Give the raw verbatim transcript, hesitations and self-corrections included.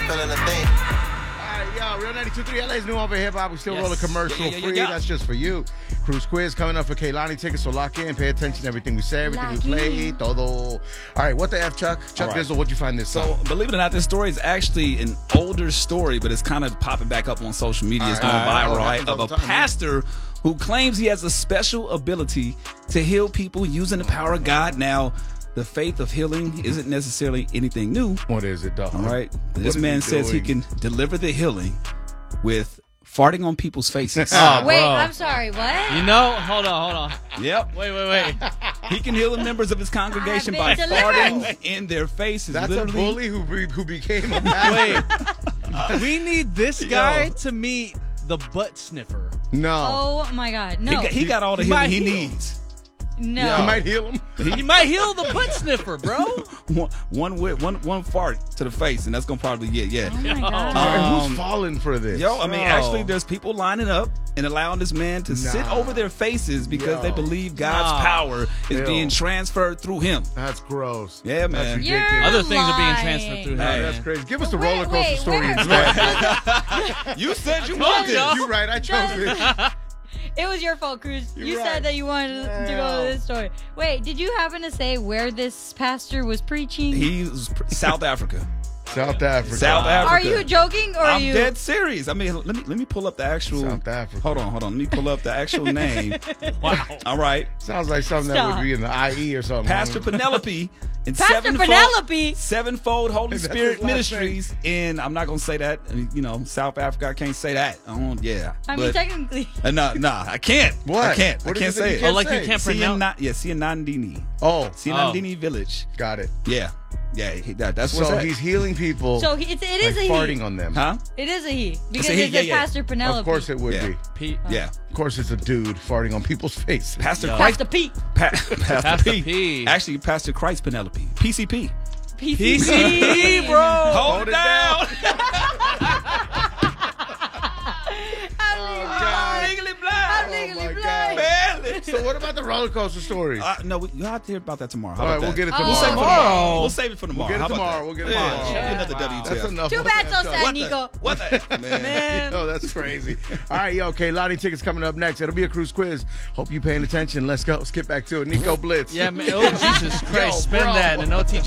feeling a thing. Yo, Real ninety-two point three L A's new over hip hop. We still Yes. roll a commercial Yeah, yeah, yeah, free. yeah. That's just for you. Cruise quiz coming up for Kehlani tickets, so lock in, pay attention to everything we say, everything we play, todo. All right, what the F, Chuck? Chuck All right. Dizzle, what'd you find this So, time? believe it or not, this story is actually an older story, but it's kind of popping back up on social media. It's All going right. viral, Oh, right? happens Of all a the time, man. pastor who claims he has a special ability to heal people using the power of God. Now, the faith of healing isn't necessarily anything new. What is it, dog? All right. What This is man he says he doing? can deliver the healing with farting on people's faces. Oh, Wait, bro. I'm sorry, what? You know, hold on, hold on. Yep. Wait, wait, wait. He can heal the members of his congregation by I've been delivered. farting in their faces. That's literally. a bully who, be, who became a pastor. Wait. We need this guy to meet the butt sniffer. No. Oh my God, He no, got, he got all the He healing might he heal. needs. no. He might heal him. He might heal the butt sniffer, bro. One, one, wi- one, one fart to the face, and that's gonna probably be it. Yeah. Oh my God. And Um, who's falling for this? Yo, I mean, Yo. actually, there's people lining up and allowing this man to sit Nah. over their faces because Yo. they believe God's Nah. power is Ew. being transferred through him. That's gross. Yeah, man. That's You're ridiculous. Other things are being lying. transferred through Nah, him. that's crazy. Give us the Wait, roller coaster wait, story where- instead. You said you told wanted y'all. this. You're right. I chose it. It was your fault, Cruz. You You're said right. that you wanted to go Damn. to this story. Wait, did you happen to say where this pastor was preaching? He's pr- South Africa. South Africa. South Africa. Are you joking or are I'm you? dead serious. I mean, let me let me pull up the actual. South Africa. Hold on, hold on. Let me pull up the actual name. Wow. All right, Sounds like something that Stop. would be in the I E or something. Pastor Penelope and Pastor sevenfold, Penelope? Sevenfold Holy That's Spirit his last Ministries. And I'm not gonna say that. I mean, you know, South Africa. I can't say that. I don't. Yeah. I mean, but, technically. uh, nah, nah. I can't. What? I can't. What I is can't it that say you it. can't Oh, like you say? can't pronounce. Sian- yeah, Sianandini. Oh, Sianandini Village. got it. Yeah. Yeah. he- That, that's what's So that. he's healing people, So he, it's, it is like a farting he. on them. Huh? It is a he because a he, it's yeah, a yeah. Pastor Penelope. Of course it would Yeah. be. Pete. Yeah. Of course it's a dude farting on people's faces. Pastor Yeah. Christ. Pastor Pete. Pa- Pastor, Pastor P. P. Actually, Pastor Christ Penelope. P C P. P P C P, bro. Hold, Hold it it down. I'm Legally I'm blind. legally my blind. Barely. So what about the roller coaster story? Uh, no, we, you'll have to hear about that tomorrow. How All right, about we'll that? get it Oh, tomorrow. We'll save it for okay. tomorrow. We'll save it for tomorrow. We'll get it How about tomorrow. that? We'll get it Yeah, tomorrow. yeah. Another Wow. W T F. That's enough. Too bad, so sad, What Nico. the? What the? Man. Man. Oh, that's crazy. All right, yo, okay, Lottie tickets coming up next. It'll be a cruise quiz. Hope you're paying attention. Let's go. Let's get back to it. Nico Blitz. Yeah, man. Oh, Jesus Christ. Yo, Spend bro. that and no teacher.